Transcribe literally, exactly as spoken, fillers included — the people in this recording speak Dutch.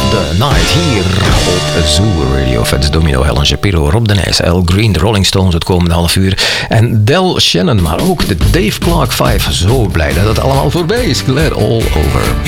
the Night hier op Zoo Radio. Fats Domino, Helen Shapiro, Rob de Nijs, Al Green, de Rolling Stones het komende half uur. En Del Shannon, maar ook de Dave Clark vijf. Zo blij dat het allemaal voorbij is. Glad all over.